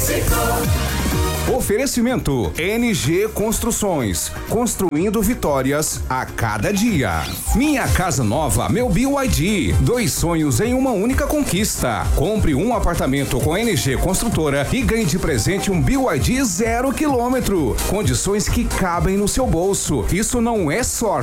Oferecimento NG Construções, construindo vitórias a cada dia. Minha Casa Nova, meu BYD, 2 sonhos em uma única conquista. Compre um apartamento com NG Construtora e ganhe de presente um BYD 0 km. Condições que cabem no seu bolso. Isso não é sorte.